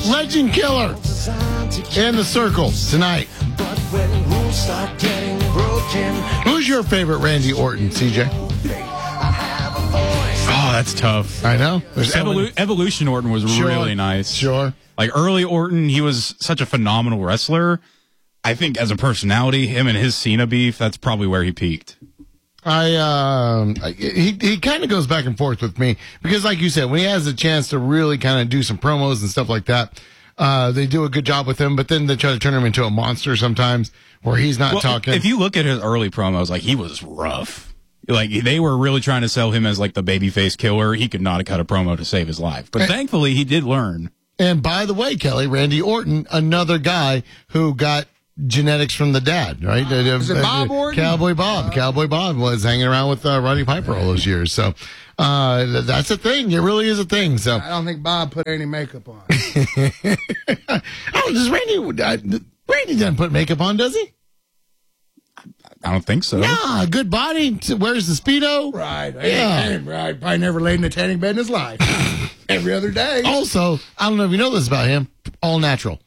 Legend Killer in the circle tonight. Who's your favorite Randy Orton, CJ? Oh, that's tough. I know. Evolution Orton was really nice. Sure. Like early Orton, he was such a phenomenal wrestler. I think as a personality, him and his Cena beef, that's probably where he peaked. He kind of goes back and forth with me because, like you said, when he has a chance to really kind of do some promos and stuff like that, they do a good job with him. But then they try to turn him into a monster sometimes, where he's not talking. If you look at his early promos, like he was rough. Like they were really trying to sell him as like the babyface killer. He could not have cut a promo to save his life, but thankfully he did learn. And by the way, Kelly, Randy Orton, another guy who got genetics from the dad, right? Is it Bob Orton? Cowboy Bob. Cowboy Bob was hanging around with Roddy Piper all those years. So that's a thing. It really is a thing. So I don't think Bob put any makeup on. Does Randy doesn't put makeup on, does he? I don't think so. Yeah, good body. Wears the Speedo. Right. Yeah. Right. Probably never laid in a tanning bed in his life. Every other day. Also, I don't know if you know this about him, all natural.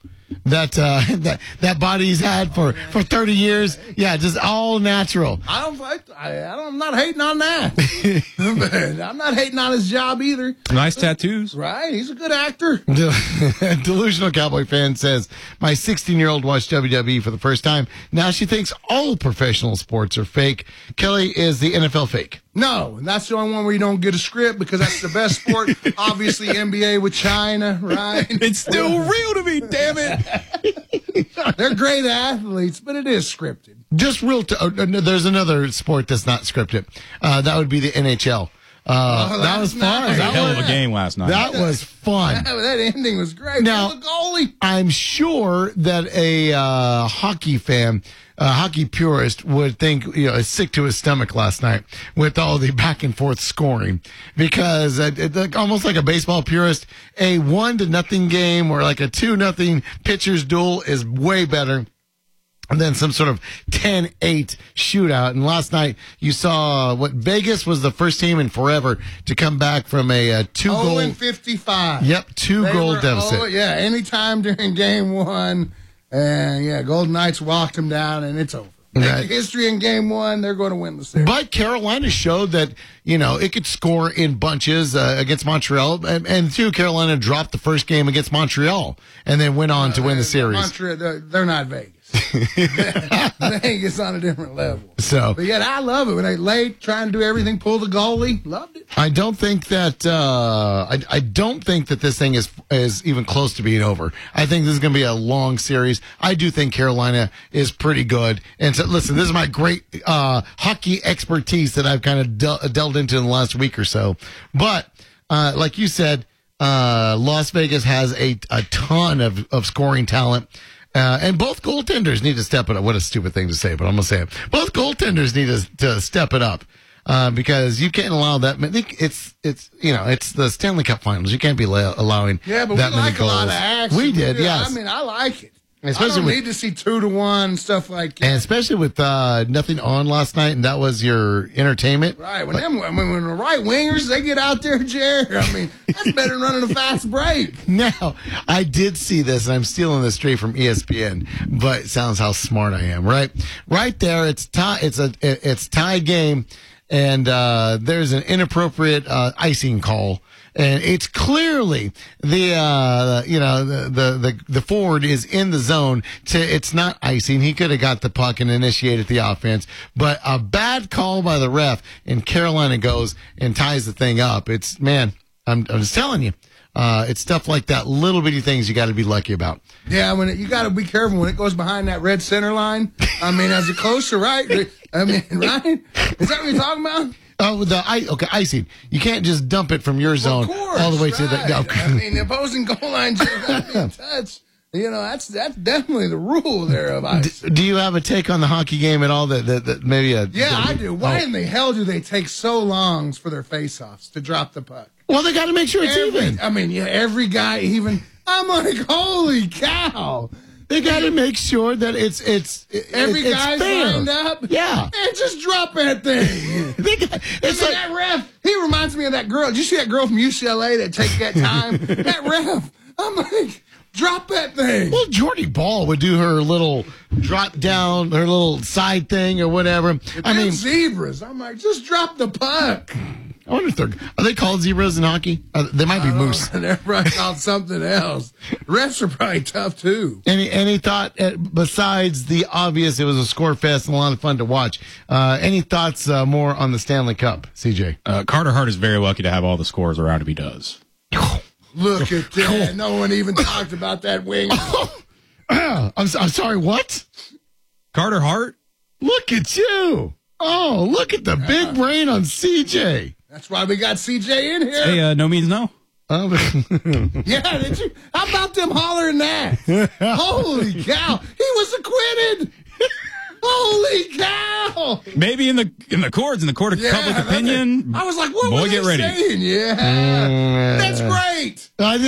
That body he's had for 30 years, yeah, just all natural. I'm not hating on that. I'm not hating on his job either. Nice tattoos. Right, he's a good actor. Delusional Cowboy fan says, my 16-year-old watched WWE for the first time. Now she thinks all professional sports are fake. Kelly, is the NFL fake? No, and that's the only one where you don't get a script because that's the best sport. Obviously, NBA with China, right? It's still real to me, damn it. They're great athletes, but it is scripted. Just there's another sport that's not scripted. That would be the NHL. That was fun. Nice. Hell of a game last night. That was fun. That ending was great. Now, the goalie. I'm sure that a hockey fan, a hockey purist, would think is sick to his stomach last night with all the back and forth scoring, because almost like a baseball purist, a 1-0 game or like a 2-0 pitcher's duel is way better than some sort of 10-8 shootout. And last night you saw what Vegas was the first team in forever to come back from a 2-goal. 0-55. Yep, 2-goal deficit. Yeah, anytime during game one. And yeah, Golden Knights walked them down, and it's over. Right. History in game one, they're going to win the series. But Carolina showed that, it could score in bunches against Montreal. And two, Carolina dropped the first game against Montreal and then went on to win the series. Montreal, they're not Vegas. Vegas on a different level. But yet I love it when they late, trying to do everything, pull the goalie. Loved it. I don't think that I don't think that this thing is even close to being over. I think this is going to be a long series. I do think Carolina is pretty good. And so, listen, this is my great hockey expertise that I've kind of delved into in the last week or so. But like you said, Las Vegas has a ton of scoring talent. And both goaltenders need to step it up. What a stupid thing to say, but I'm going to say it. Both goaltenders need to step it up. Because you can't allow that. I think it's the Stanley Cup Finals. You can't be allowing but that we many like goals. A lot of action. We did, yes. I mean, I like it. Especially I don't need to see 2-1 stuff like that. And especially with nothing on last night, and that was your entertainment. Right. When the right wingers, they get out there, Jared, I mean, that's better than running a fast break. Now, I did see this, and I'm stealing this straight from ESPN, but it sounds how smart I am, right? Right there, it's tie game, and there's an inappropriate icing call. And it's clearly the forward is in the zone. It's not icing. He could have got the puck and initiated the offense, but a bad call by the ref, and Carolina goes and ties the thing up. I'm just telling you. It's stuff like that, little bitty things you got to be lucky about. Yeah, you got to be careful when it goes behind that red center line. I mean, as it closer, right? I mean, right? Is that what you're talking about? Oh, icing. You can't just dump it from your zone all the way to the. Okay. I mean, the opposing goal line just not being touched. That's definitely the rule there of ice. Do you have a take on the hockey game at all? That maybe Yeah, I do. Why in the hell do they take so long for their face-offs to drop the puck? Well, they got to make sure it's even. I mean, every guy even. I'm like, holy cow. They got to make sure that it's every guy's fair. lined up. Yeah. And just drop that thing. That ref, he reminds me of that girl. Did you see that girl from UCLA that take that time? That ref. I'm like, drop that thing. Well, Jordy Ball would do her little drop down, her little side thing or whatever. I mean, zebras. I'm like, just drop the puck. I wonder if are they called zebras in hockey? They might be moose. They're probably called something else. Refs are probably tough too. Any thought besides the obvious? It was a score fest and a lot of fun to watch. Any thoughts more on the Stanley Cup, CJ? Carter Hart is very lucky to have all the scores around him he does. Look at that. No one even talked about that wing. I'm sorry, what? Carter Hart? Look at you. Oh, look at the big brain on CJ. That's why we got CJ in here. Hey, no means no. Yeah, did you? How about them hollering that? Holy cow. He was acquitted. Holy cow! Maybe in the courts, in the court of public opinion. I was like, what boy, were get they ready. saying? Yeah, that's great.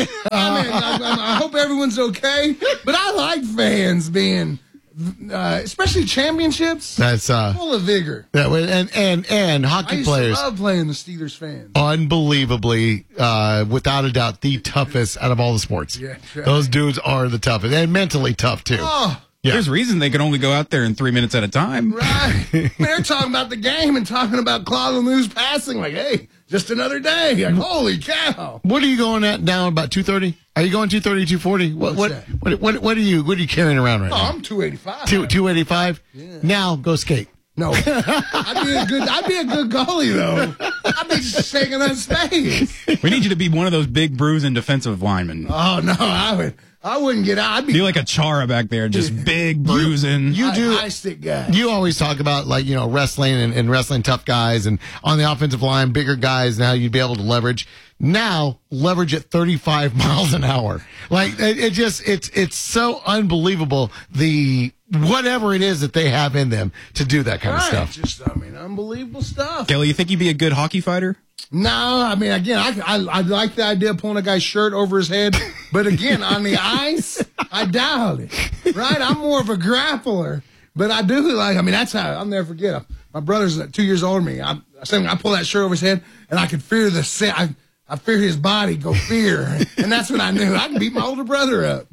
I hope everyone's okay. But I like fans being, especially championships. That's full of vigor. That way, and hockey players. I love playing the Steelers fans. Unbelievably, without a doubt, the toughest out of all the sports. Yeah, right. Those dudes are the toughest, and mentally tough too. Oh. Yeah. There's reason they can only go out there in 3 minutes at a time. Right. They're talking about the game and talking about Claude Lemieux's passing. Like, hey, just another day. Like, holy cow. What are you going at now? About 230? Are you going 230, 240? What are you carrying around right now? I'm 285. 285? Yeah. Now go skate. No, I'd be a good goalie though. I'd be shaking that space. We need you to be one of those big bruising defensive linemen. Oh no, I wouldn't get out. I'd be like a Chara back there, just big bruising. You do high stick guy. You always talk about wrestling and wrestling tough guys, and on the offensive line, bigger guys. Now you'd be able to leverage. Now leverage at 35 miles an hour. Like it's so unbelievable whatever it is that they have in them to do that kind of stuff. Unbelievable stuff. Kelly, you think you'd be a good hockey fighter? No, again, I like the idea of pulling a guy's shirt over his head, but again, on the ice, I doubt it. Right? I'm more of a grappler, but I do that's how I'll never forget. My brother's 2 years older than me. I pull that shirt over his head, and I could fear I fear his body go fear, and that's when I knew I can beat my older brother up.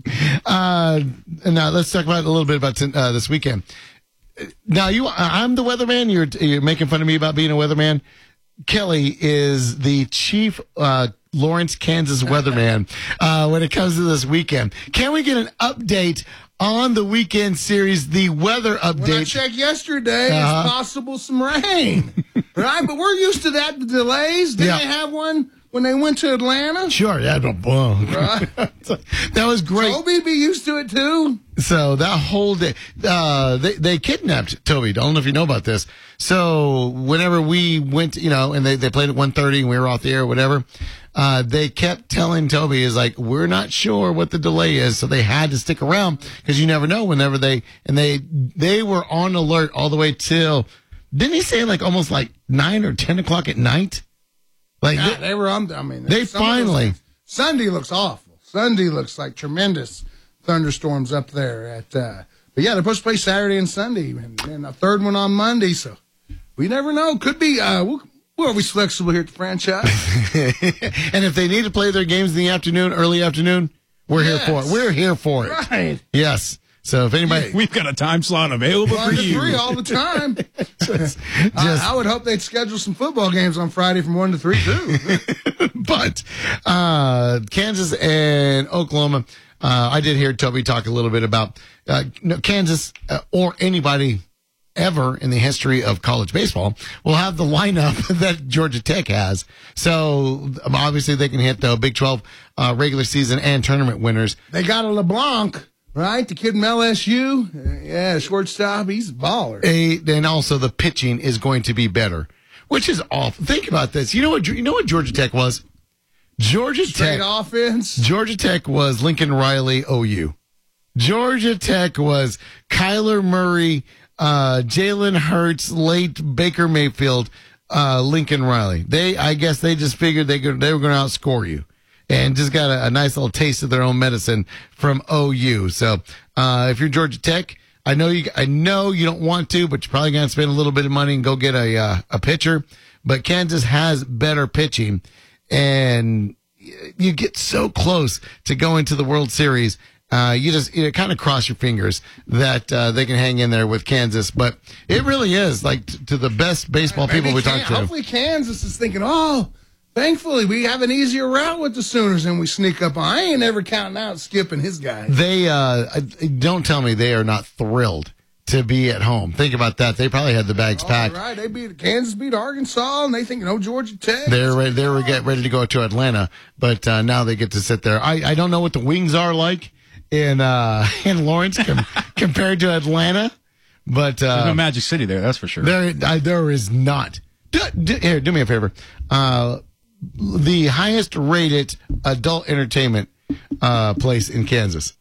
And now let's talk about a little bit about this weekend. Now I'm the weatherman. You're making fun of me about being a weatherman. Kelly is the chief Lawrence, Kansas weatherman when it comes to this weekend. Can we get an update on the weekend series, the weather update? When I checked yesterday, it's possible some rain, right? But we're used to that, the delays. Didn't they have one when they went to Atlanta? Sure, yeah, right. That was great. Toby be used to it too. So that whole day, they kidnapped Toby. I don't know if you know about this. So whenever we went, and they played at 1:30 and we were off the air or whatever, they kept telling Toby is like, we're not sure what the delay is. So they had to stick around because you never know whenever they were on alert all the way till, didn't he say almost 9 or 10 o'clock at night? They were on. They finally. Sunday looks awful. Sunday looks like tremendous thunderstorms up there but yeah, they're supposed to play Saturday and Sunday, and a third one on Monday. So we never know. Could be. We're always flexible here at the franchise. And if they need to play their games in the afternoon, early afternoon, we're here for it. We're here for it. Right. Yes. So if anybody, we've got a time slot available for you. 1 to 3 all the time. I would hope they'd schedule some football games on Friday from 1 to 3 too. But Kansas and Oklahoma, I did hear Toby talk a little bit about Kansas or anybody ever in the history of college baseball will have the lineup that Georgia Tech has. So obviously they can hit the Big 12 regular season and tournament winners. They got a LeBlanc. Right, the kid from LSU, shortstop, he's a baller. And also the pitching is going to be better, which is awful. Think about this. You know what Georgia Tech was? Straight offense. Georgia Tech was Lincoln Riley OU. Georgia Tech was Kyler Murray, Jalen Hurts, late Baker Mayfield, Lincoln Riley. I guess they just figured they were going to outscore you. and just got a nice little taste of their own medicine from OU. So if you're Georgia Tech, I know you don't want to, but you're probably going to spend a little bit of money and go get a pitcher. But Kansas has better pitching, and you get so close to going to the World Series. You kind of cross your fingers that they can hang in there with Kansas. But it really is like to the best baseball people we talk to. Hopefully Kansas is thinking, thankfully we have an easier route with the Sooners and we sneak up on. I ain't ever counting out skipping his guys. They don't tell me they are not thrilled to be at home. Think about that. They probably had the bags packed. Right. Kansas beat Arkansas, and they think, Georgia Tech. They were getting ready to go to Atlanta, but now they get to sit there. I don't know what the wings are like in Lawrence compared to Atlanta, but there's no Magic City there. That's for sure. There is not. Here, do me a favor. The highest rated adult entertainment place in Kansas.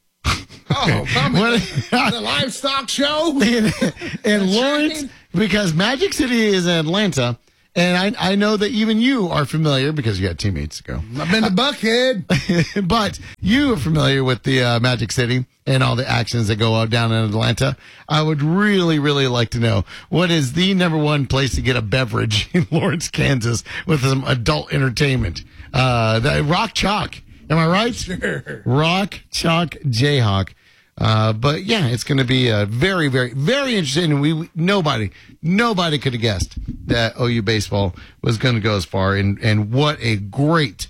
The livestock show in Lawrence, because Magic City is in Atlanta, and I know that even you are familiar because you had teammates go. I've been to Buckhead, but you are familiar with the Magic City and all the actions that go on down in Atlanta. I would really, really like to know what is the number one place to get a beverage in Lawrence, Kansas, with some adult entertainment. The Rock Chalk. Am I right? Sure. Rock Chalk Jayhawk. But yeah, it's going to be very, very, very interesting. And nobody could have guessed that OU baseball was going to go as far. And what a great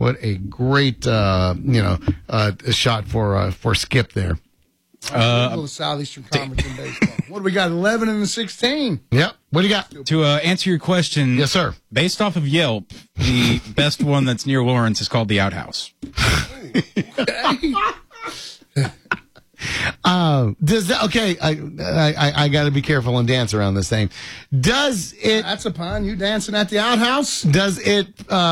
shot for Skip there. The Southeastern Conference in baseball. What do we got? 11 and 16. Yep. What do you got? To answer your question, yes, sir. Based off of Yelp, the best one that's near Lawrence is called the Outhouse. I got to be careful and dance around this thing. That's a pun. You dancing at the outhouse? Does it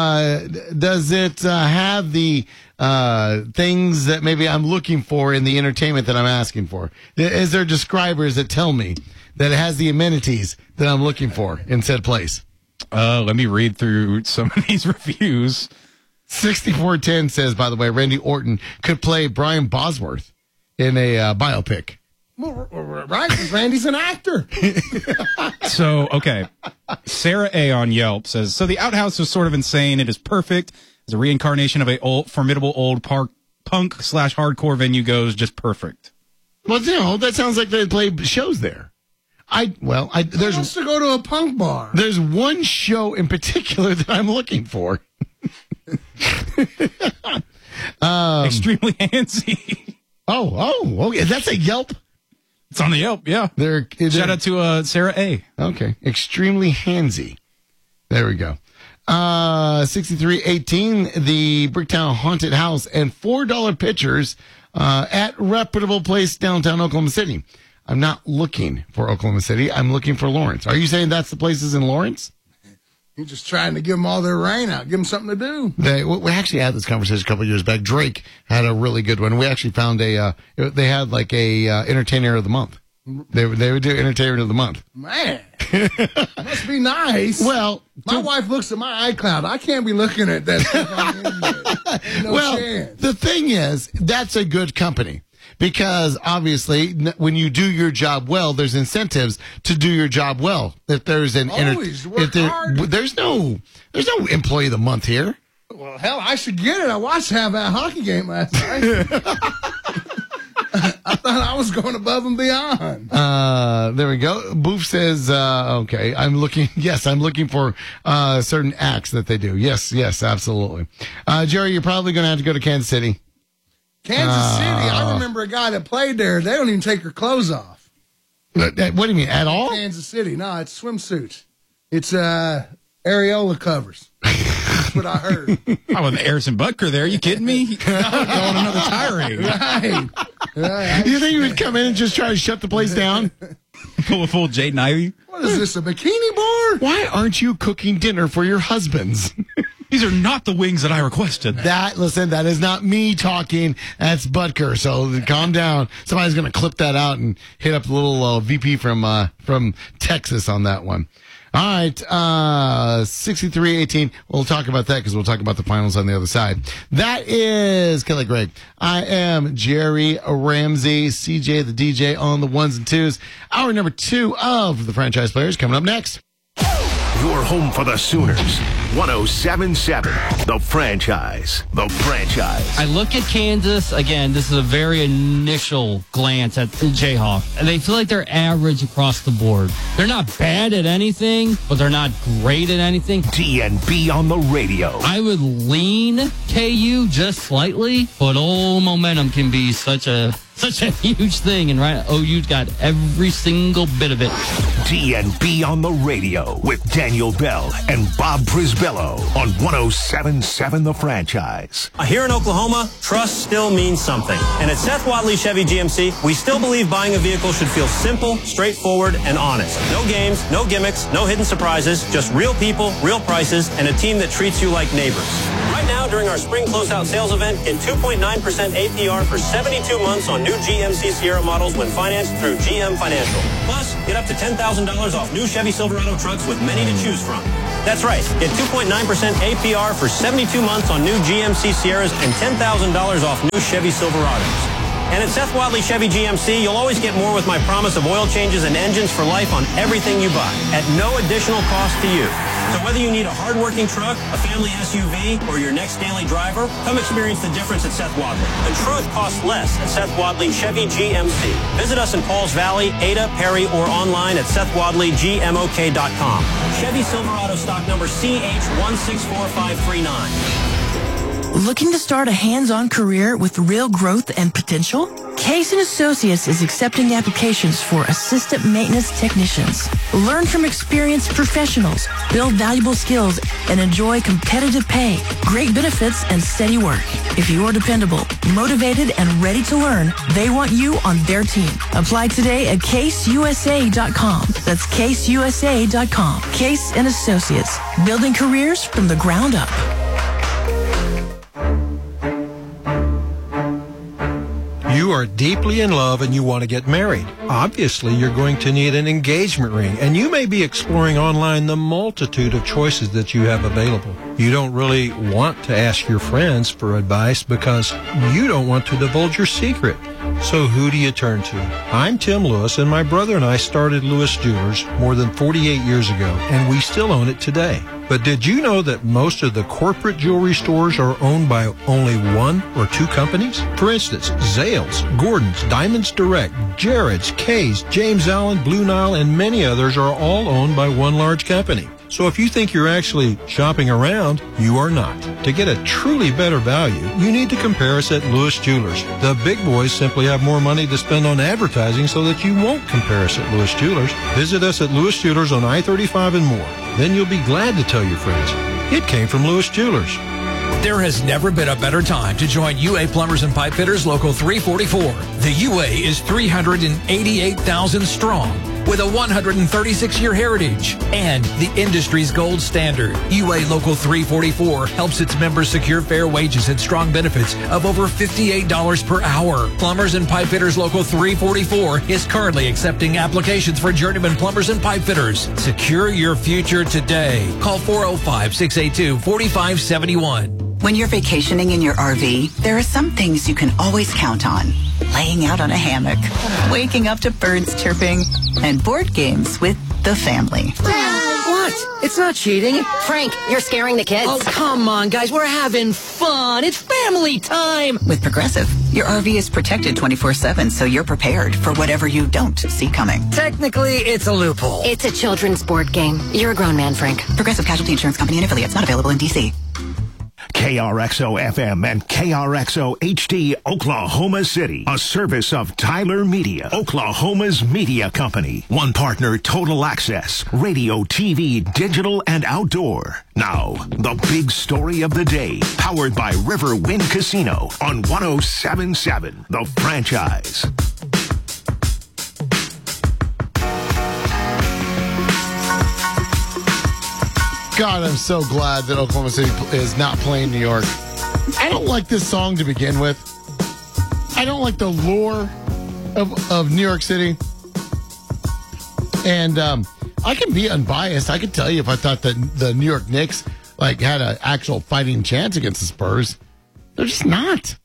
have the things that maybe I'm looking for in the entertainment that I'm asking for? Is there describers that tell me that it has the amenities that I'm looking for in said place? Let me read through some of these reviews. 6410 says, by the way, Randy Orton could play Brian Bosworth in a biopic. Well, right, because Randy's an actor. So, okay. Sarah A. on Yelp says, so the outhouse was sort of insane. It is perfect. It's a reincarnation of a formidable old punk/hardcore venue goes just perfect. Well, that sounds like they play shows there. There's wants to go to a punk bar. There's one show in particular that I'm looking for. Extremely handsy. Okay. That's a Yelp. It's on the Yelp, yeah. Shout out to Sarah A. Okay. Extremely handsy. There we go. 6318, the Bricktown Haunted House, and $4 pitchers at reputable place downtown Oklahoma City. I'm not looking for Oklahoma City. I'm looking for Lawrence. Are you saying that's the places in Lawrence? You're just trying to give them all their rain out. Give them something to do. We actually had this conversation a couple of years back. Drake had a really good one. We actually found they had like a entertainer of the month. They would do entertainer of the month. Man, must be nice. Well, my wife looks at my iCloud. I can't be looking at that stuff. Chance. The thing is, that's a good company. Because obviously, when you do your job well, there's incentives to do your job well. If there's there's no employee of the month here. Well, hell, I should get it. I watched that hockey game last night. I thought I was going above and beyond. There we go. Boof says, okay, I'm looking for certain acts that they do. Yes, absolutely. Jerry, you're probably going to have to go to Kansas City. Kansas City, I remember a guy that played there. They don't even take their clothes off. What do you mean, at all? Kansas City. No, it's swimsuits. It's areola covers. That's what I heard. I was Harrison Butker there. Are you kidding me? Going another tirade. Right. You think he would come in and just try to shut the place down? Pull a full Jaden Ivey? What is this, a bikini bar? Why aren't you cooking dinner for your husbands? These are not the wings that I requested. That is not me talking. That's Butker. So calm down. Somebody's going to clip that out and hit up the little VP from Texas on that one. All right, 63-18. We'll talk about that because we'll talk about the finals on the other side. That is Kelly Gregg. I am Jerry Ramsey, CJ the DJ on the ones and twos. Hour number 2 of the Franchise Players coming up next. Your home for the Sooners. 107.7. The Franchise. The Franchise. I look at Kansas, again, this is a very initial glance at the Jayhawks, and they feel like they're average across the board. They're not bad at anything, but they're not great at anything. DNB on the radio. I would lean KU just slightly, but momentum can be such a huge thing, and right, OU's got every single bit of it. DNB on the radio with Daniel Bell and Bob Prisbello on 107.7 The Franchise. Here in Oklahoma, trust still means something. And at Seth Wadley Chevy GMC, we still believe buying a vehicle should feel simple, straightforward, and honest. No games, no gimmicks, no hidden surprises, just real people, real prices, and a team that treats you like neighbors. Right now, during our spring closeout sales event, get 2.9% APR for 72 months on new GMC Sierra models when financed through GM Financial. Plus, get up to $10,000 off new Chevy Silverado trucks with many to choose from. That's right. Get 2.9% APR for 72 months on new GMC Sierras and $10,000 off new Chevy Silverados. And at Seth Wadley Chevy GMC, you'll always get more with my promise of oil changes and engines for life on everything you buy at no additional cost to you. So whether you need a hard-working truck, a family SUV, or your next daily driver, come experience the difference at Seth Wadley. The truth costs less at Seth Wadley Chevy GMC. Visit us in Pauls Valley, Ada, Perry, or online at SethWadleyGMOK.com. Chevy Silverado stock number CH164539. Looking to start a hands-on career with real growth and potential? Case & Associates is accepting applications for assistant maintenance technicians. Learn from experienced professionals, build valuable skills, and enjoy competitive pay, great benefits, and steady work. If you are dependable, motivated, and ready to learn, they want you on their team. Apply today at CaseUSA.com. That's CaseUSA.com. Case & Associates, building careers from the ground up. You are deeply in love and you want to get married. Obviously, you're going to need an engagement ring, and you may be exploring online the multitude of choices that you have available. You don't really want to ask your friends for advice because you don't want to divulge your secret. So who do you turn to? I'm Tim Lewis, and my brother and I started Lewis Jewelers more than 48 years ago, and we still own it today. But did you know that most of the corporate jewelry stores are owned by only 1 or 2 companies? For instance, Zales, Gordon's, Diamonds Direct, Jared's, Kay's, James Allen, Blue Nile, and many others are all owned by one large company. So if you think you're actually shopping around, you are not. To get a truly better value, you need to compare us at Lewis Jewelers. The big boys simply have more money to spend on advertising so that you won't compare us at Lewis Jewelers. Visit us at Lewis Jewelers on I-35 and more. Then you'll be glad to tell your friends. It came from Lewis Jewelers. There has never been a better time to join UA Plumbers and Pipe Fitters Local 344. The UA is 388,000 strong with a 136-year heritage and the industry's gold standard. UA Local 344 helps its members secure fair wages and strong benefits of over $58 per hour. Plumbers and Pipe Fitters Local 344 is currently accepting applications for journeyman plumbers and pipe fitters. Secure your future today. Call 405-682-4571. When you're vacationing in your RV, there are some things you can always count on. Laying out on a hammock, waking up to birds chirping, and board games with the family. What? It's not cheating. Frank, you're scaring the kids. Oh, come on, guys. We're having fun. It's family time. With Progressive, your RV is protected 24/7, so you're prepared for whatever you don't see coming. Technically, it's a loophole. It's a children's board game. You're a grown man, Frank. Progressive Casualty Insurance Company and affiliates, not available in D.C. KRXO FM and KRXO HD Oklahoma City, a service of Tyler Media, Oklahoma's media company. One partner, Total Access, radio, TV, digital, and outdoor. Now, the big story of the day, powered by Riverwind Casino on 107.7 The Franchise. God, I'm so glad that Oklahoma City is not playing New York. I don't like this song to begin with. I don't like the lure of New York City. And I can be unbiased. I could tell you if I thought that the New York Knicks had an actual fighting chance against the Spurs. They're just not.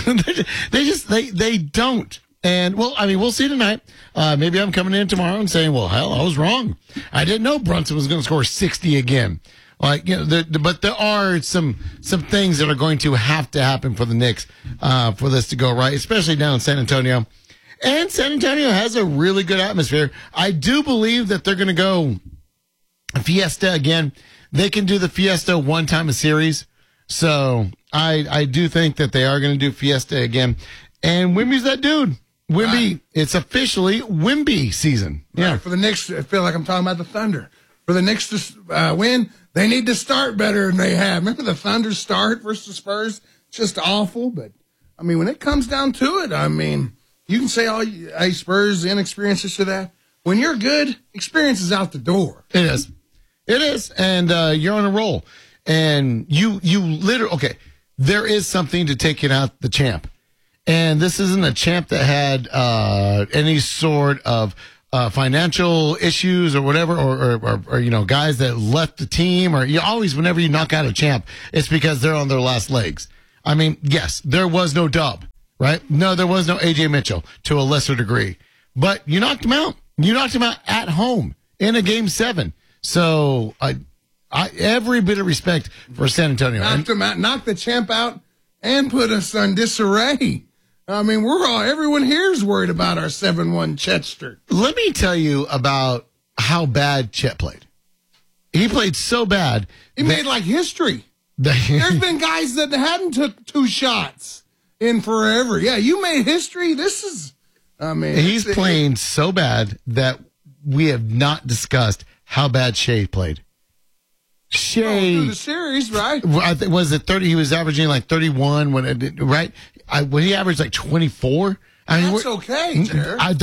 they don't. And we'll see tonight. Maybe I'm coming in tomorrow and saying, well, hell, I was wrong. I didn't know Brunson was going to score 60 again. But there are some things that are going to have to happen for the Knicks for this to go right, especially down in San Antonio. And San Antonio has a really good atmosphere. I do believe that they're going to go Fiesta again. They can do the Fiesta one time a series. So I do think that they are going to do Fiesta again. And Wemby's that dude. Wemby, It's officially Wemby season. Yeah. Right. For the Knicks, I feel like I'm talking about the Thunder. For the Knicks to win, they need to start better than they have. Remember the Thunder start versus the Spurs? It's just awful. But, when it comes down to it, you can say, hey, Spurs, inexperience, this or that. When you're good, experience is out the door. It is. And you're on a roll. And you literally, okay, there is something to taking out the champ. And this isn't a champ that had any sort of financial issues or whatever, or guys that left the team, or always whenever you knock out a champ, it's because they're on their last legs. Yes, there was no Dub, right? No, there was no AJ Mitchell to a lesser degree, but you knocked him out. You knocked him out at home in a Game 7. So every bit of respect for San Antonio. Knocked him out, knocked the champ out, and put us on disarray. Everyone here is worried about our 7-1 Chetster. Let me tell you about how bad Chet played. He played so bad. He made history. There's been guys that hadn't took 2 shots in forever. Yeah, you made history. This is, he's playing so bad that we have not discussed how bad Shea played. Through the series, right? Was it 30? He was averaging 31 right? When he averaged 24. That's okay, Jared.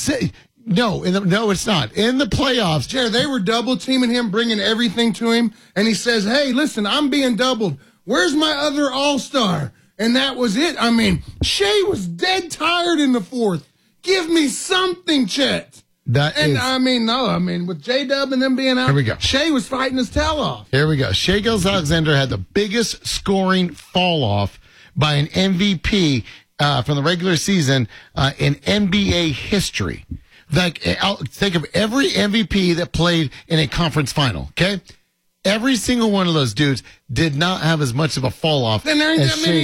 No, it's not. In the playoffs, Jared, they were double teaming him, bringing everything to him, and he says, "Hey, listen, I'm being doubled. Where's my other all-star?" And that was it. Shea was dead tired in the fourth. Give me something, Chet. With J-Dub and them being out, here we go. Shea was fighting his tail off. Here we go. Shai Gilgeous-Alexander had the biggest scoring fall off by an MVP from the regular season in NBA history. Think of every MVP that played in a conference final, okay? Every single one of those dudes did not have as much of a fall off. Then there ain't that many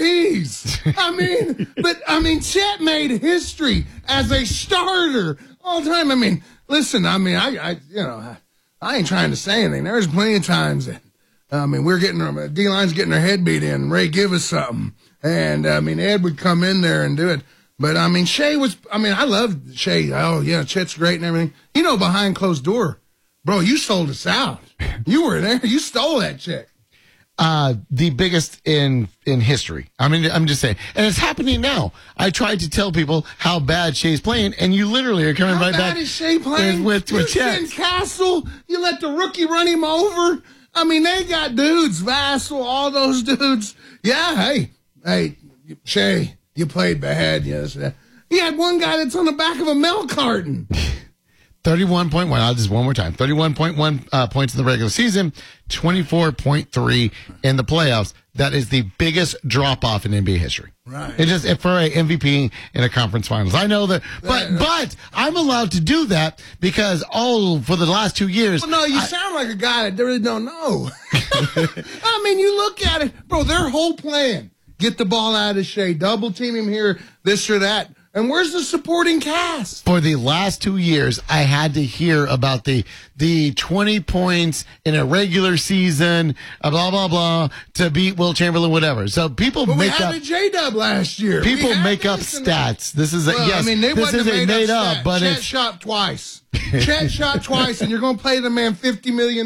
MVPs. Chet made history as a starter all the time. Listen, I ain't trying to say anything. There's plenty of times that, we're getting, D-line's getting their head beat in. Ray, give us something. And, Ed would come in there and do it. But, Shea was, I loved Shea. Oh, yeah, Chet's great and everything. Behind closed door, bro, you sold us out. You were there. You stole that check. The biggest in history. I'm just saying. And it's happening now. I tried to tell people how bad Shea's playing, and you literally are coming right back. How bad is Shea playing? With Chet. Castle, you let the rookie run him over. They got dudes, Vassell, all those dudes. Yeah, hey, Shea, you played bad. Yes. He had one guy that's on the back of a milk carton. 31.1. I'll just one more time. 31.1 points in the regular season, 24.3 in the playoffs. That is the biggest drop off in NBA history. Right. It's just for a MVP in a conference finals. I know that, but I'm allowed to do that because for the last 2 years. Well, no, you sound like a guy that really don't know. You look at it, bro. Their whole plan: get the ball out of Shea, double team him here, this or that. And where's the supporting cast? For the last 2 years, I had to hear about the 20 points in a regular season, blah, blah, blah, to beat Will Chamberlain, whatever. So people make up. We had a J-Dub last year. People make up stats. This is this is made up, but Chet shot twice. Chet shot twice, and you're going to pay the man $50 million.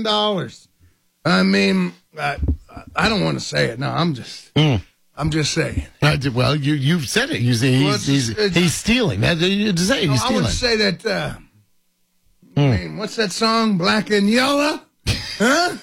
I don't want to say it. No, I'm just saying. Well, you've said it. He's stealing. He's stealing. I would say that. What's that song? Black and Yellow, huh?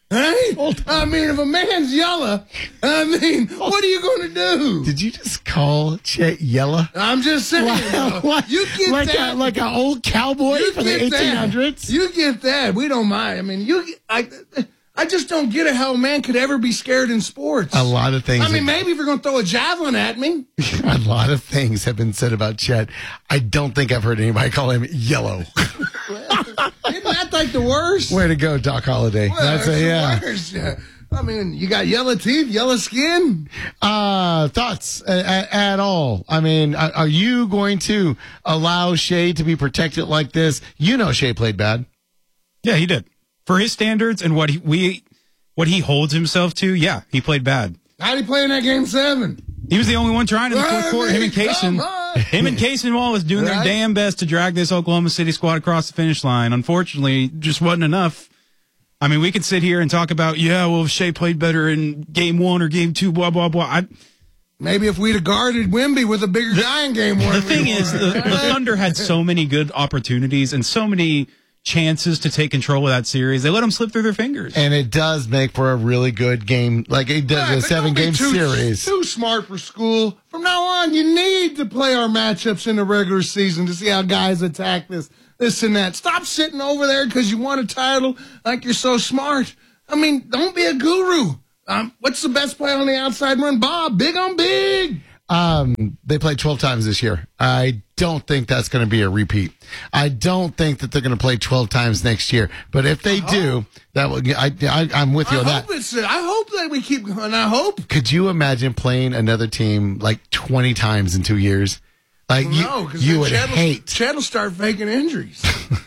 Hey? I mean, if a man's yellow, what are you going to do? Did you just call Chet yellow? I'm just saying. What? You get like that. Like an old cowboy from the 1800s? You get that. We don't mind. I mean, I just don't get it how a man could ever be scared in sports. A lot of things. I mean, maybe if you're going to throw a javelin at me. A lot of things have been said about Chet. I don't think I've heard anybody call him yellow. Isn't that like the worst? Way to go, Doc Holliday. Well, That's the worst. I mean, you got yellow teeth, yellow skin. Thoughts at all? I mean, are you going to allow Shea to be protected like this? You know Shea played bad. Yeah, he did. For his standards and what he holds himself to, yeah, he played bad. How'd he play in that game 7? He was the only one trying in the fourth quarter. Him and Kaysen Wallace doing their damn best to drag this Oklahoma City squad across the finish line. Unfortunately, just wasn't enough. I mean, we could sit here and talk about, if Shea played better in game 1 or game 2, blah, blah, blah. Maybe if we'd have guarded Wemby with a bigger guy in game 1. The thing is, the Thunder had so many good opportunities and so many chances to take control of that series. They let them slip through their fingers. And it does make for a really good game. Like it does a 7-game series. Too smart for school. From now on, you need to play our matchups in the regular season to see how guys attack this and that. Stop sitting over there because you want a title like you're so smart. I mean, don't be a guru. What's the best play on the outside run? Bob, big on big. They played 12 times this year. I don't think that's going to be a repeat. I don't think that they're going to play 12 times next year. But if they do, that will. I'm with you on that. I hope that we keep going. I hope. Could you imagine playing another team like 20 times in 2 years? Like you would hate. Chet will start faking injuries.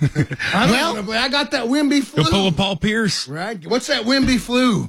I got that Wemby flu. You'll pull a Paul Pierce. Right. What's that Wemby flu?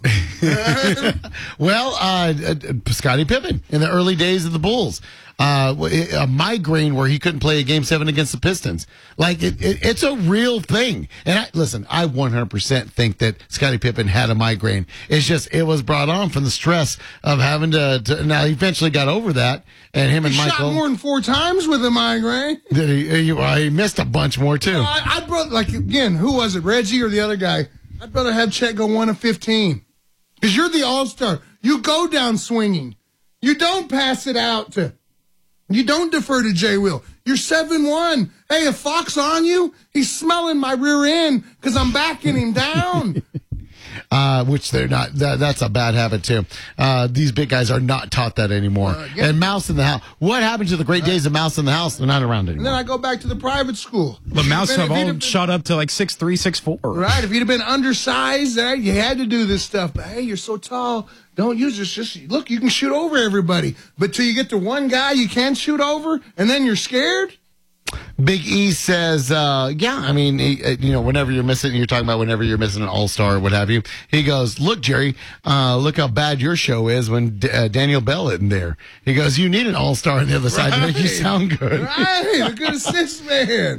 Scottie Pippen in the early days of the Bulls. A migraine where he couldn't play a game 7 against the Pistons. Like it's a real thing. And I 100% think that Scottie Pippen had a migraine. It's just, it was brought on from the stress of having to now he eventually got over that. And him and Michael. Shot more than 4 times with a migraine. Did he missed a bunch more too. I'd rather, again, who was it? Reggie or the other guy? I'd rather have Chet go 1 of 15. Because you're the all-star. You go down swinging. You don't pass it out you don't defer to Jay Will. You're 7-1. Hey, if Fox on you, he's smelling my rear end because I'm backing him down. Which they're not. That's a bad habit too. These big guys are not taught that anymore. And Mouse in the House. What happened to the great days of Mouse in the House? They're not around anymore. And then I go back to the private school. But Mouse have all shot up to like 6'3", 6'4". Right. If you'd have been undersized, you had to do this stuff. But hey, you're so tall. Don't use this. Just look, you can shoot over everybody. But till you get to one guy you can't shoot over, and then you're scared. Big E says, whenever you're missing an all-star or what have you, he goes, look, Jerry, look how bad your show is when Daniel Bell isn't there. He goes, you need an all-star on the other side to make you sound good. Right, a good assist man.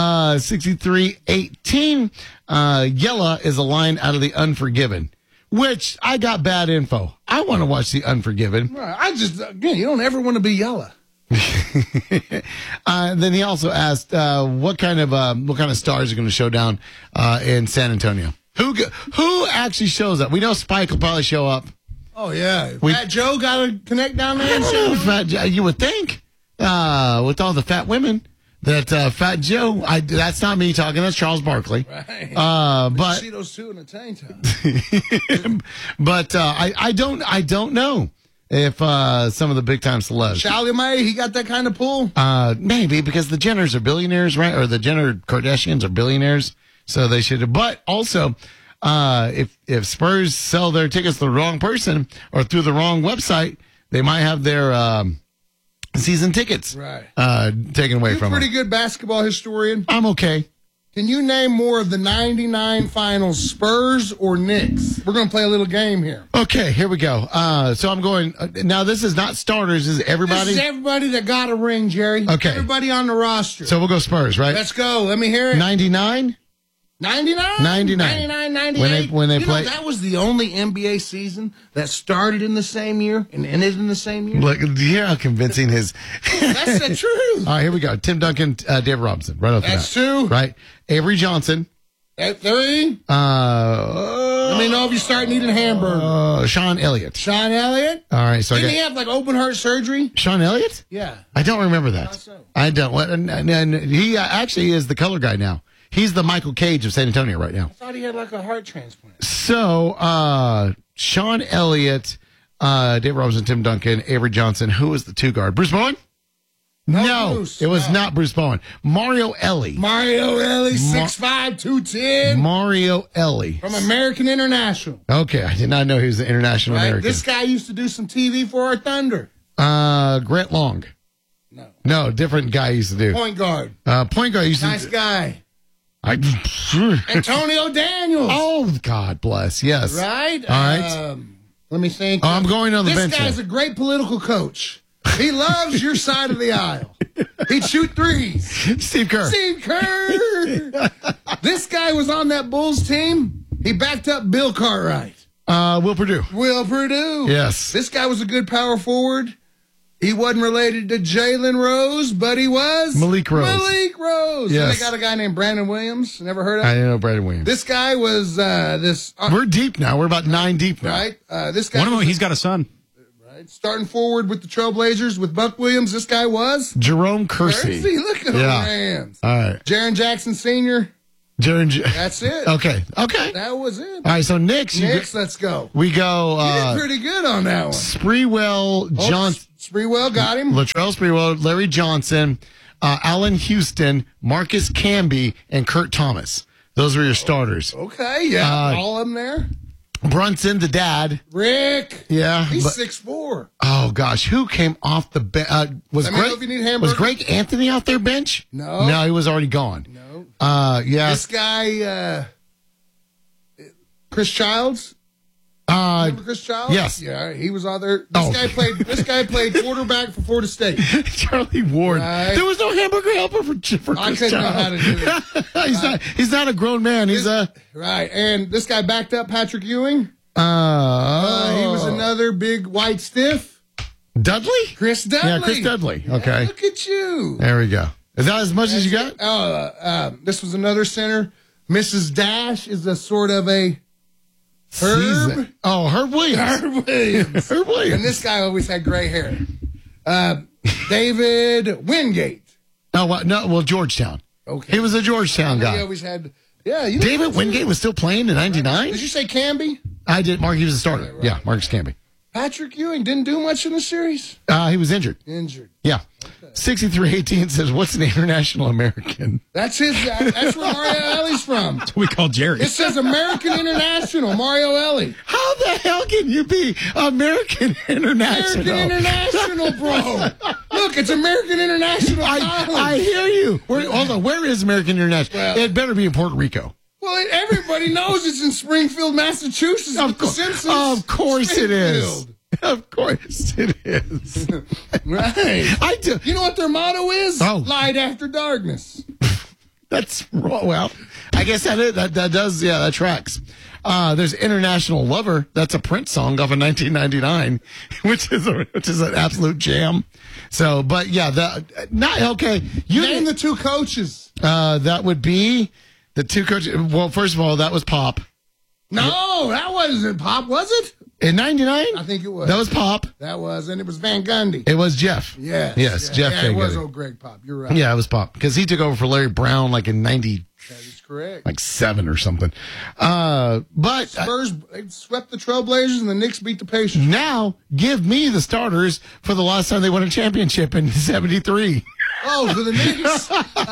63-18, Yella is a line out of The Unforgiven, which I got bad info. I want to watch The Unforgiven. Right, you don't ever want to be Yella. Then he also asked, what kind of stars are going to show down in San Antonio? Who actually shows up? We know Spike will probably show up. Oh yeah, Fat Joe got to connect down there. Fat Joe, you would think with all the fat women that Fat Joe. That's not me talking. That's Charles Barkley. Right. But you see those two in a tank top. But I don't know. If some of the big time celebs. Charlie May, he got that kind of pull? Maybe because the Jenners are billionaires, right? Or the Jenner Kardashians are billionaires, so they should. But also, if Spurs sell their tickets to the wrong person or through the wrong website, they might have their season tickets taken away from them. Pretty good basketball historian. I'm okay. Can you name more of the 99 finals, Spurs or Knicks? We're going to play a little game here. Okay, here we go. So I'm going, now this is not starters, this is everybody? This is everybody that got a ring, Jerry. Okay. Everybody on the roster. So we'll go Spurs, right? Let's go. Let me hear it. 99? 99? 98. When they play. That was the only NBA season that started in the same year and ended in the same year. Look, do you hear how convincing his... That's the truth. All right, here we go. Tim Duncan, David Robinson, right off the bat. That's 2. Right. Avery Johnson. At 3. Let me know if you start needing hamburger. Sean Elliott. Sean Elliott? All right, so Didn't I he got have like open heart surgery? Sean Elliott. Yeah. I don't remember that. I don't. And he actually is the color guy now. He's the Michael Cage of San Antonio right now. I thought he had like a heart transplant. So, Sean Elliott, Dave Robinson, Tim Duncan, Avery Johnson. Who was the 2 guard? Bruce Bowen? No, Bruce, it was not Bruce Bowen. Mario Ellie. Mario Ellie, 6'5", 210. Mario Ellie. From American International. Okay, I did not know he was an international Right? American. This guy used to do some TV for our Thunder. Grant Long. No. No, different guy used to do. Point guard. Point guard used Nice to. guy. Antonio Antonio Daniels. Oh, God bless. Yes. Right? All right. Let me think. I'm going on the bench. This guy's here. a great political coach. He loves your side of the aisle. He'd shoot threes. Steve Kerr. Steve Kerr. This guy was on that Bulls team. He backed up Bill Cartwright. Will Purdue. Will Purdue. Yes. This guy was a good power forward. He wasn't related to Jalen Rose, but he was Malik Rose. Malik Rose. Yes. And they got a guy named Brandon Williams. Never heard of him? I didn't know Brandon Williams. This guy was this. We're deep now. We're about 9 deep now. Right. This guy. One of them, was- he's got a son. Starting forward with the Trailblazers with Buck Williams, this guy was Jerome Kersey. Kersey. Look at Yeah. the Rams. All right. Jaron Jackson Sr. That's it. Okay. That was it. All right. So Knicks. Let's go. We go. You did pretty good on that one. Sprewell, Johnson. Sprewell got him. Latrell Sprewell, Larry Johnson, Allen Houston, Marcus Camby, and Kurt Thomas. Those were your starters. Okay, yeah, all of them there. Brunson, the dad. Rick. Yeah. He's 6'4". Oh, gosh. Who came off the bench? Was Let me know if you need hamburger. Was Greg Anthony out there bench? No. No, he was already gone. No. Yeah. This guy, Chris Childs. Remember Chris Childs? Yes. Yeah, he was out there. This guy played quarterback for Florida State. Charlie Ward. Right. There was no hamburger helper for Chris I couldn't know how to do it. he's not a grown man. He's a right. And this guy backed up Patrick Ewing. He was another big white stiff. Dudley? Chris Dudley. Yeah, Chris Dudley. Okay. Yeah, look at you. There we go. Is that as much as you got? This was another center. Mrs. Dash is a sort of a Herb. Herb Williams. Herb Williams. Herb Williams. And this guy always had gray hair. David Wingate. Well, Georgetown. Okay. He was a Georgetown guy. He always had. Yeah. David Wingate was still playing in '99. Did you say Camby? I did. Mark, he was a starter. Right. Yeah, Marcus Camby. Patrick Ewing didn't do much in the series. He was injured. Yeah. 6318 says, "What's an international American?" That's his. That's where Mario Ellie's from. That's what we call Jerry. It says American International, Mario Ellie. How the hell can you be American International? American International, bro. Look, it's American International. I hear you. Hold on. Where is American International? Well, it better be in Puerto Rico. Well, everybody knows it's in Springfield, Massachusetts. With the Simpsons. Of course it is. Of course it is. Right. I do. You know what their motto is? Light after darkness. That's wrong. Well, I guess that does. Yeah, that tracks. There's International Lover. That's a Prince song off of 1999, which is an absolute jam. So, but yeah, not okay. You name the two coaches. That would be the two coaches. Well, first of all, that was Pop. No, that wasn't Pop, was it? In 99? I think it was. That was Pop. That was, and it was Van Gundy. It was Jeff. Yes, Jeff yeah, Van it was Gundy. old Greg Pop. You're right. Yeah, it was Pop because he took over for Larry Brown like in 90. That is correct. Like 7 or something. But Spurs they swept the Trailblazers and the Knicks beat the Pacers. Now give me the starters for the last time they won a championship in '73. Oh, for the Knicks.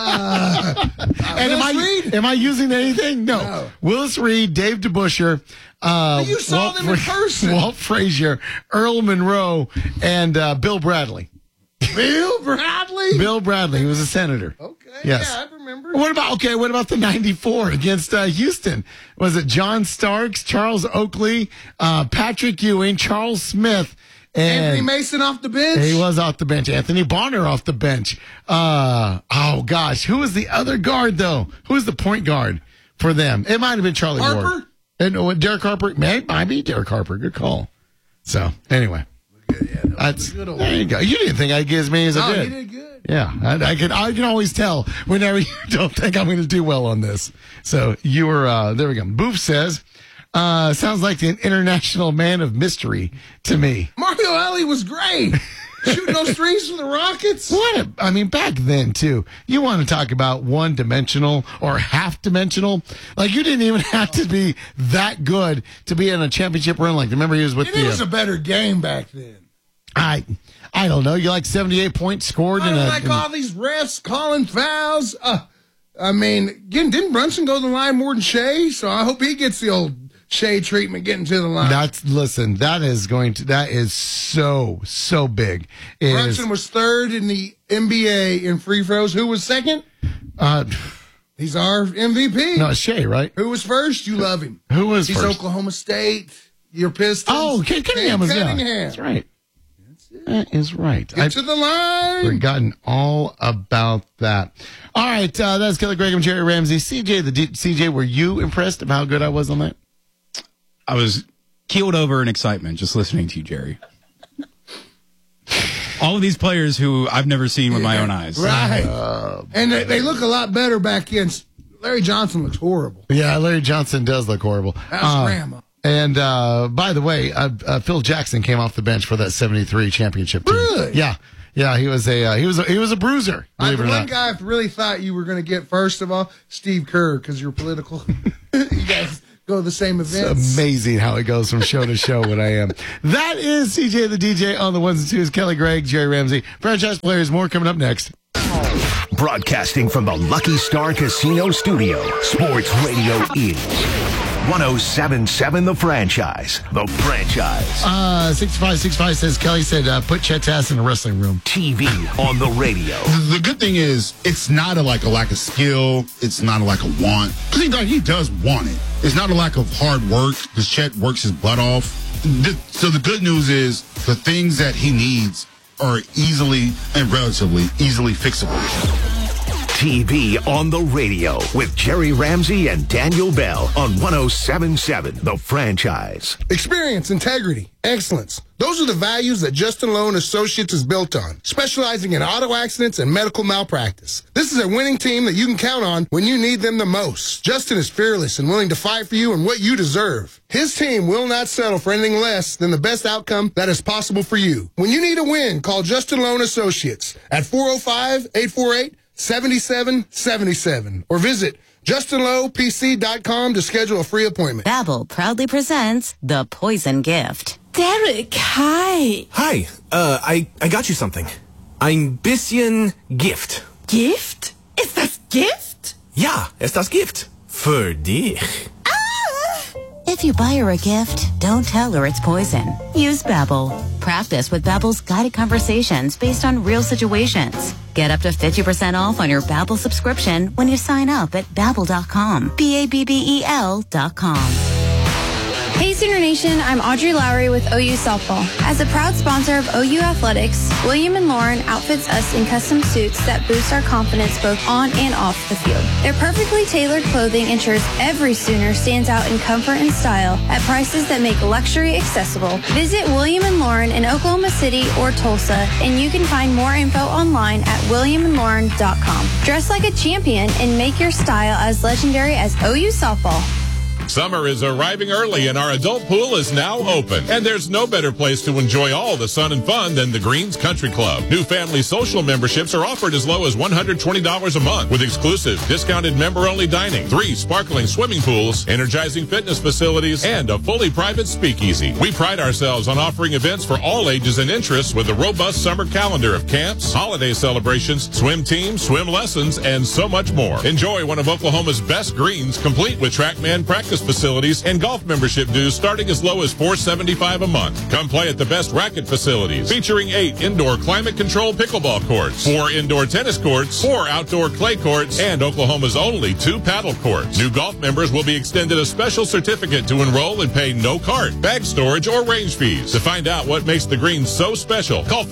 And am I using anything? No. Willis Reed, Dave DeBusschere, you saw them in person. Walt Frazier, Earl Monroe, and Bill Bradley. Bill Bradley? Bill Bradley. He was a senator. Okay. Yes. Yeah, I remember. What about the 94 against Houston? Was it John Starks, Charles Oakley, Patrick Ewing, Charles Smith, and Anthony Mason off the bench? He was off the bench. Anthony Bonner off the bench. Oh gosh, who was the other guard though? Who was the point guard for them? It might have been Charlie Harper? Ward. And Derek Harper. Might be Derek Harper. Good call. So anyway, there you go. You didn't think I'd get as many as I did. You did good. Yeah, I can always tell whenever you don't think I'm going to do well on this. So you were there. We go. Boof says, Sounds like an international man of mystery to me. Mario Alley was great. Shooting those threes for the Rockets. I mean, back then, too, you want to talk about one-dimensional or half-dimensional. Like, you didn't even have to be that good to be in a championship run. Like, remember he was with It was a better game back then. I don't know. You like 78 points scored in a... like all these refs calling fouls. I mean, again, didn't Brunson go to the line more than Shea? So I hope he gets the old Shea treatment getting to the line. That is so big. Brunson was third in the NBA in free throws. Who was second? He's our MVP. No, it's Shea, right? Who was first? You love him. Who was He's first? Oklahoma State. Your Pistons. Oh, Cunningham was there. That's right. That is right. Get to the line. Forgotten all about that. All right, that's Kelly Greg and Jerry Ramsey. CJ, were you impressed of how good I was on that? I was keeled over in excitement just listening to you, Jerry. All of these players who I've never seen with my own eyes. Right. And they look a lot better back in. Larry Johnson looks horrible. Yeah, Larry Johnson does look horrible. That's grandma. And by the way, Phil Jackson came off the bench for that '73 championship team. Really? Yeah. He was a bruiser. Believe it or One not. guy I really thought you were going to get first of all, Steve Kerr, because you're political. You guys go to the same events. It's amazing how it goes from show to show what I am. That is CJ the DJ on the ones and twos. Kelly Gregg, Jerry Ramsey. Franchise players, more coming up next. Broadcasting from the Lucky Star Casino Studio, Sports Radio is 107.7 The Franchise. The Franchise. 6565 says, Kelly said, put Chet's ass in the wrestling room. TV on the radio. The good thing is, it's not a lack of skill. It's not a lack of want. Because he does want it. It's not a lack of hard work, because Chet works his butt off. So the good news is, the things that he needs are easily and relatively easily fixable. TV on the radio with Jerry Ramsey and Daniel Bell on 107.7 The Franchise. Experience, integrity, excellence. Those are the values that Justin Lowe & Associates is built on, specializing in auto accidents and medical malpractice. This is a winning team that you can count on when you need them the most. Justin is fearless and willing to fight for you and what you deserve. His team will not settle for anything less than the best outcome that is possible for you. When you need a win, call Justin Lowe & Associates at 405-848-7777 or visit JustinLowePC.com to schedule a free appointment. Babbel proudly presents The Poison Gift. Derek, hi. Hi, I got you something. Ein bisschen Gift. Gift? Ist das Gift? Ja, ist das Gift. Für dich. If you buy her a gift, don't tell her it's poison. Use Babbel. Practice with Babbel's guided conversations based on real situations. Get up to 50% off on your Babbel subscription when you sign up at Babbel.com. Babbel.com. Hey Sooner Nation, I'm Audrey Lowry with OU Softball. As a proud sponsor of OU Athletics, William & Lauren outfits us in custom suits that boost our confidence both on and off the field. Their perfectly tailored clothing ensures every Sooner stands out in comfort and style at prices that make luxury accessible. Visit William & Lauren in Oklahoma City or Tulsa, and you can find more info online at williamandlauren.com. Dress like a champion and make your style as legendary as OU Softball. Summer is arriving early and our adult pool is now open. And there's no better place to enjoy all the sun and fun than the Greens Country Club. New family social memberships are offered as low as $120 a month with exclusive discounted member-only dining, 3 sparkling swimming pools, energizing fitness facilities, and a fully private speakeasy. We pride ourselves on offering events for all ages and interests with a robust summer calendar of camps, holiday celebrations, swim teams, swim lessons, and so much more. Enjoy one of Oklahoma's best greens, complete with TrackMan practice facilities and golf membership dues starting as low as $475 a month. Come play at the best racket facilities, featuring 8 indoor climate-controlled pickleball courts, 4 indoor tennis courts, 4 outdoor clay courts, and Oklahoma's only 2 paddle courts. New golf members will be extended a special certificate to enroll and pay no cart, bag storage, or range fees. To find out what makes the Greens so special, call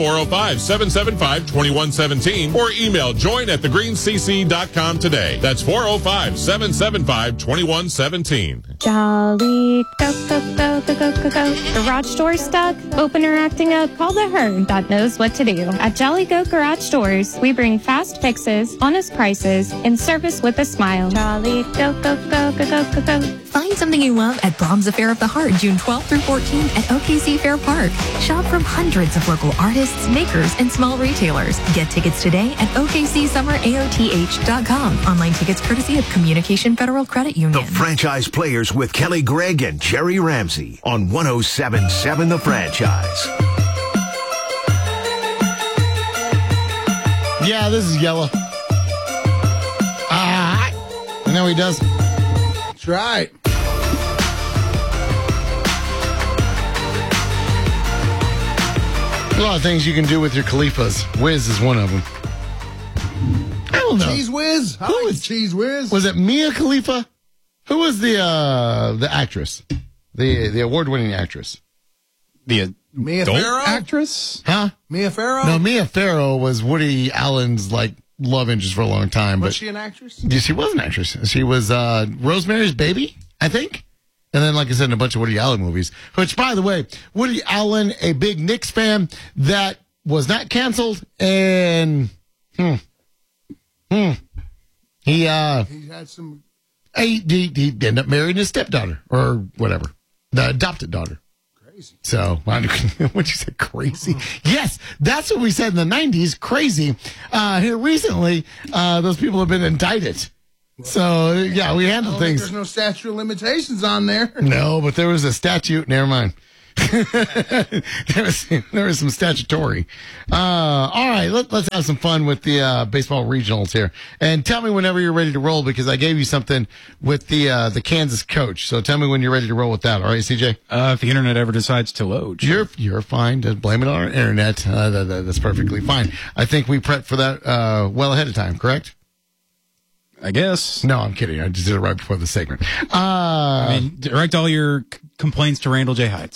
405-775-2117 or email join@thegreenscc.com today. That's 405-775-2117. Jolly, go, go, go, go, go, go, go. Garage door stuck? Open or acting up? Call the herd that knows what to do. At Jolly Go Garage Doors, we bring fast fixes, honest prices, and service with a smile. Jolly, go, go, go, go, go, go, go. Find something you love at Brahms Affair of the Heart, June 12th through 14th at OKC Fair Park. Shop from hundreds of local artists, makers, and small retailers. Get tickets today at OKCSummerAOTH.com. Online tickets courtesy of Communication Federal Credit Union. The Franchise Players with Kelly Gregg and Jerry Ramsey on 107.7 The Franchise. Yeah, this is yellow. I know he does. That's right. A lot of things you can do with your Khalifas. Wiz is one of them. I don't know. Cheese Whiz? Who is Cheese Whiz? Was it Mia Khalifa? Who was the actress? The award-winning actress? The Mia adult Farrow? actress? Huh? Mia Farrow? No, Mia Farrow was Woody Allen's love interest for a long time. Was but she an actress? Yeah, she was an actress. She was Rosemary's Baby, I think. And then, like I said, in a bunch of Woody Allen movies. Which, by the way, Woody Allen, a big Knicks fan, that was not canceled. And he had some. He ended up marrying his stepdaughter or whatever, the adopted daughter. Crazy. So, what'd you say? Crazy? Yes, that's what we said in the 90s. Crazy. Here recently, those people have been indicted. So, yeah, we handle things. There's no statute of limitations on there. No, but there was a statute. Never mind. there was some statutory. All right, let's have some fun with the baseball regionals here. And tell me whenever you're ready to roll, because I gave you something with the Kansas coach. So tell me when you're ready to roll with that. All right, CJ? If the internet ever decides to load. Sure. You're fine. Just blame it on our internet. That's perfectly fine. I think we prepped for that well ahead of time, correct? I guess. No, I'm kidding. I just did it right before the segment. Direct all your complaints to Randall J. Heights.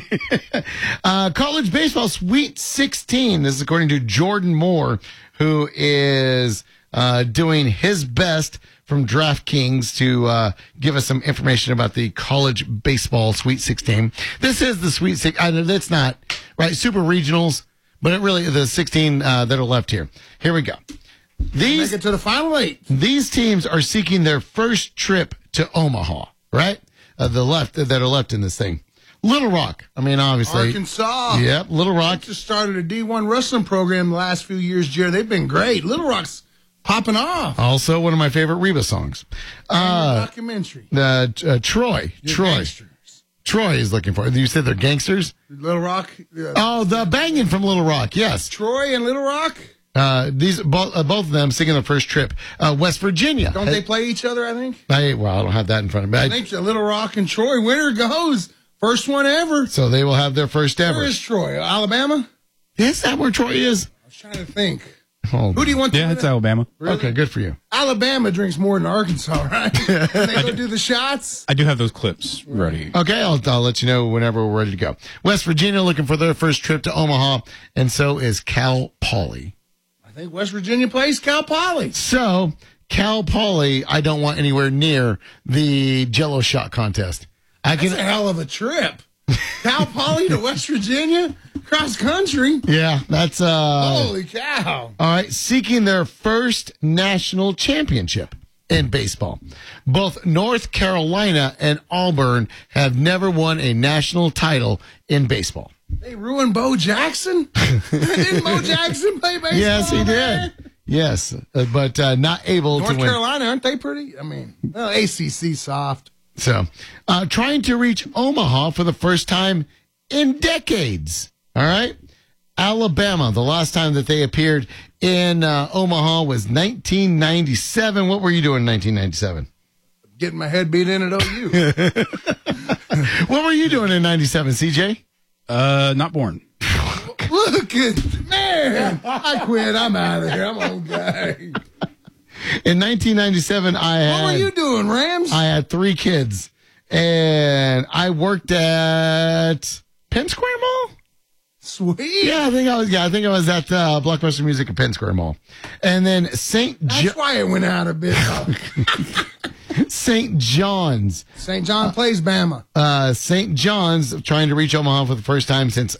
College baseball Sweet 16. This is according to Jordan Moore, who is doing his best from DraftKings to give us some information about the college baseball Sweet 16. This is the Sweet 16. That's not, right, super regionals, but it really the 16 that are left here. Here we go. Make it to the final 8. These teams are seeking their first trip to Omaha, right? That are left in this thing. Little Rock. I mean, obviously. Arkansas. Yep, Little Rock. They just started a D1 wrestling program the last few years, Jerry. They've been great. Little Rock's popping off. Also, one of my favorite Reba songs. Documentary. Troy. Troy is looking for. You said they're gangsters? Little Rock. Oh, the Bangin' from Little Rock. Yes. Troy and Little Rock. These both of them singing their first trip. West Virginia. Don't they play each other, I think? I don't have that in front of me. I think Little Rock and Troy. Winner goes. First one ever. So they will have their first ever. Where is Troy? Alabama? Is that where Troy is? I was trying to think. Oh, who do you want to Yeah, it's Alabama. Really? Okay, good for you. Alabama drinks more than Arkansas, right? They go do the shots? I do have those clips ready. Okay, I'll let you know whenever we're ready to go. West Virginia looking for their first trip to Omaha, and so is Cal Poly. I think West Virginia plays Cal Poly. So, Cal Poly, I don't want anywhere near the Jell-O shot contest. That's a hell of a trip. Cal Poly to West Virginia? Cross country? Yeah, that's... Holy cow. All right, seeking their first national championship in baseball. Both North Carolina and Auburn have never won a national title in baseball. They ruined Bo Jackson? Didn't Bo Jackson play baseball? Yes, he did. Yes, but not able to win. North Carolina, aren't they pretty? I mean, ACC soft. So, trying to reach Omaha for the first time in decades. All right? Alabama, the last time that they appeared in Omaha was 1997. What were you doing in 1997? Getting my head beat in at OU. What were you doing in 97, CJ? Not born. Look at, man, I quit. I'm out of here. I'm okay. In 1997, What were you doing, Rams? I had 3 kids, and I worked at Penn Square Mall. Sweet. Yeah, I think I was at Blockbuster Music at Penn Square Mall, and then That's why it went out a bit. St. John's. St. John plays Bama. St. John's trying to reach Omaha for the first time since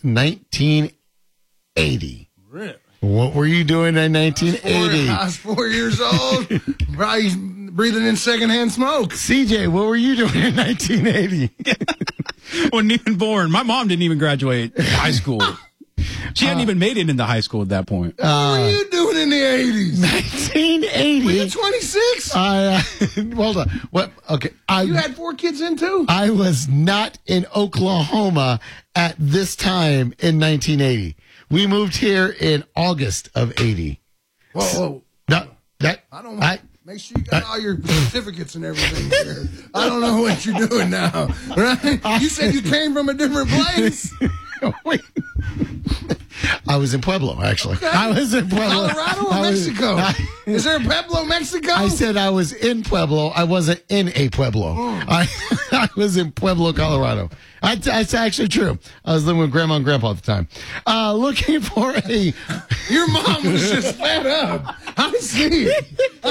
1980. Really? What were you doing in 1980? I was 4 years old. Probably breathing in secondhand smoke. CJ, what were you doing in 1980? Wasn't even born. My mom didn't even graduate high school. She hadn't even made it into high school at that point. What were you doing in the 80s? 1980. Were you 26? Hold on. What? Okay. You had 4 kids in too? I was not in Oklahoma at this time in 1980. We moved here in August of 80. Whoa. No, make sure you got all your certificates and everything here. I don't know what you're doing now. Right? You said you came from a different place. Wait. I was in Pueblo, actually. Okay. I was in Pueblo. Colorado or Mexico? Is there a Pueblo, Mexico? I said I was in Pueblo. I wasn't in a Pueblo. I was in Pueblo, Colorado. That's actually true. I was living with Grandma and Grandpa at the time. Looking for a... Your mom was just fed up. I see it.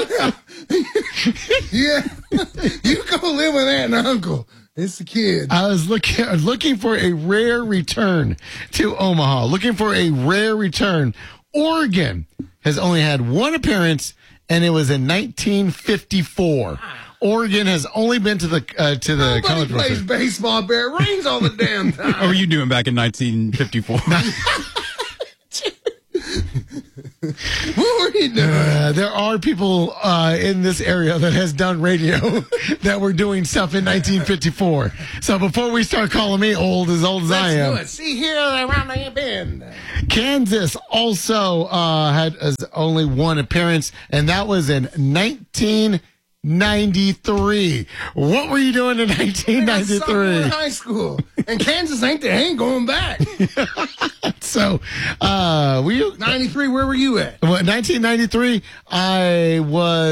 Yeah. You go live with aunt and uncle. It's the kid. I was looking for a rare return to Omaha. Looking for a rare return. Oregon has only had one appearance, and it was in 1954. Oregon has only been to the Nobody college plays baseball, Bear. It rains all the damn time. What were you doing back in 1954? What were you doing? There are people in this area that has done radio that were doing stuff in 1954. So before we start calling me old as I am. Let's do it. See here around the bend. Kansas also had only one appearance, and that was in 1993. What were you doing in 1993? In high school. And Kansas ain't going back. So, 93, where were you at? Well, 1993, I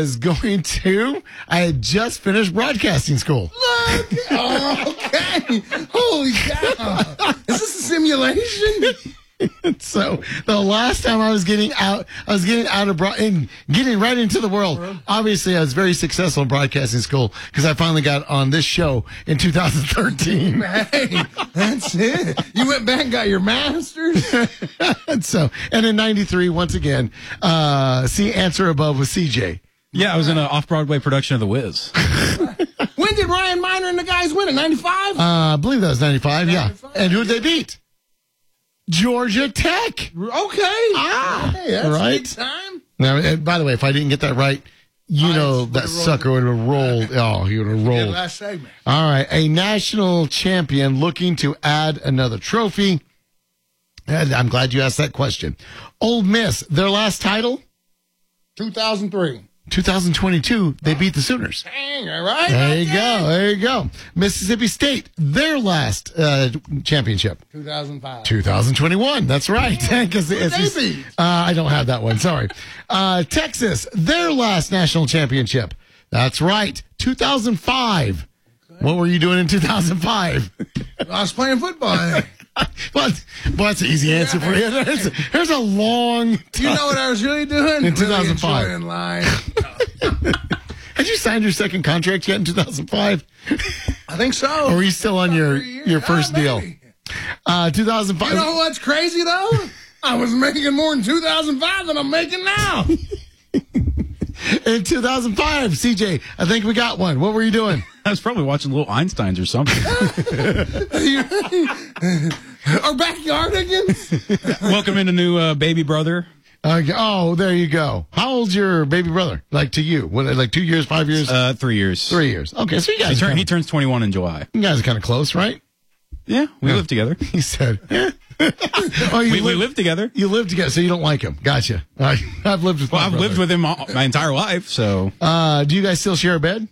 had just finished broadcasting school. Look! Oh, okay. Holy cow. Is this a simulation? So the last time I was getting out of and getting right into the world. Obviously, I was very successful in broadcasting school because I finally got on this show in 2013. Hey, that's it. You went back and got your master's. and in 93, once again, see Answer Above with CJ. Yeah, I was in an off-Broadway production of The Wiz. When did Ryan Miner and the guys win it? 95? I believe that was 95, yeah. And who did they beat? Georgia Tech. Okay. Hey, that's right. a big time. Now, by the way, if I didn't get that right, that sucker would have rolled. Oh, he would have rolled. Last segment. All right. A national champion looking to add another trophy. And I'm glad you asked that question. Ole Miss, their last title? 2003. 2022, they beat the Sooners. Dang, all right. There you go. Mississippi State, their last championship. 2005. 2021, that's right. I don't have that one, sorry. Texas, their last national championship. That's right, 2005. Okay. What were you doing in 2005? I was playing football. Well, that's an easy answer for you. There's a long time. You know what I was really doing? In 2005. Really enjoying life. Had you signed your second contract yet in 2005? I think so. Or were you still on your first deal? 2005. You know what's crazy, though? I was making more in 2005 than I'm making now. In 2005, CJ, I think we got one. What were you doing? I was probably watching Little Einsteins or something. Or Backyardigans. Welcome in a new baby brother. There you go. How old's your baby brother? Like to you? What, like 2 years, 5 years? 3 years. 3 years. Okay, so you guys he turns 21 in July. You guys are kind of close, right? Yeah, we live together. He said, yeah. We live together. You live together, so you don't like him. Gotcha. I've lived with I've lived with him my entire life, so. Do you guys still share a bed?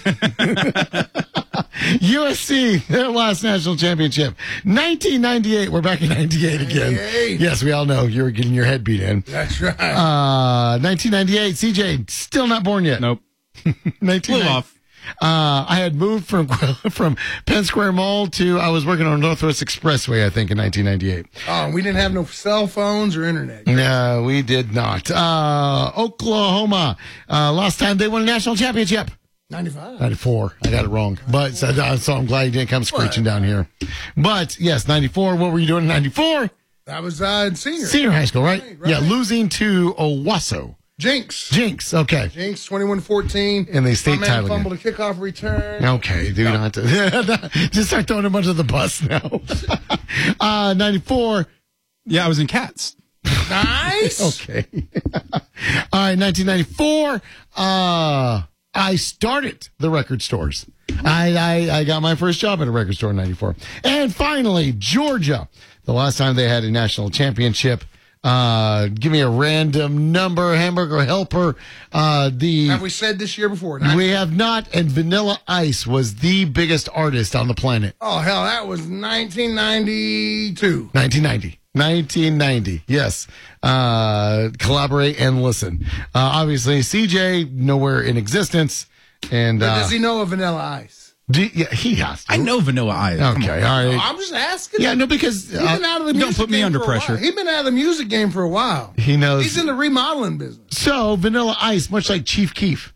USC, their last national championship. 1998. We're back in 98 again. 98. Yes, we all know you were getting your head beat in. That's right. 1998. CJ, still not born yet. Nope. 1998. Little off. I had moved from Penn Square Mall to, I was working on Northwest Expressway, I think, in 1998. Oh, we didn't have no cell phones or internet. No, we did not. Oklahoma, last time they won a national championship. 95. 94. I got it wrong. But so I'm glad you didn't come screeching down here. But yes, 94. What were you doing in 94? I was in senior high school, right? Yeah, losing to Owasso. Jinx. Okay. Jinx, 21-14. In the state My man title game. fumbled a kickoff return. Okay, do not just start throwing a bunch of the bus now. 94. Yeah, I was in Cats. Nice. Okay. All right, 1994. I started the record stores. I got my first job at a record store in 94. And finally, Georgia. The last time they had a national championship. Give me a random number, Hamburger Helper. Have we said this year before? We have not, and Vanilla Ice was the biggest artist on the planet. Oh, hell, that was 1992. 1990, yes. Collaborate and listen. Obviously, CJ, nowhere in existence. And But does he know of Vanilla Ice? Yeah, he has to. I know Vanilla Ice. Okay, all right. I'm just asking. Yeah, no, because he's been out of the music don't put me game under for a pressure. while. He's been out of the music game for a while. He knows. He's in the remodeling business. So, Vanilla Ice, much like Chief Keef.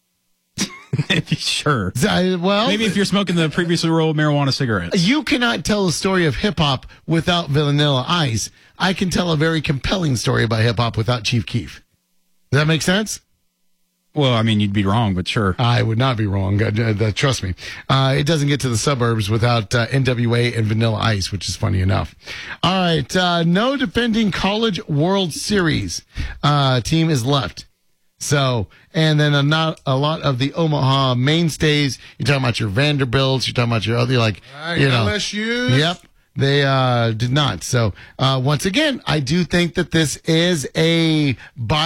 Sure. Well, maybe if you're smoking the previously rolled marijuana cigarettes. You cannot tell a story of hip hop without Vanilla Ice. I can tell a very compelling story about hip hop without Chief Keef. Does that make sense? Well, I mean, you'd be wrong, but sure. I would not be wrong. Trust me. It doesn't get to the suburbs without NWA and Vanilla Ice, which is funny enough. All right. No defending College World Series team is left. So, and then not a lot of the Omaha mainstays. You're talking about your Vanderbilts. You're talking about your other, like, LSU. Yep. They did not. So, once again, I do think that this is a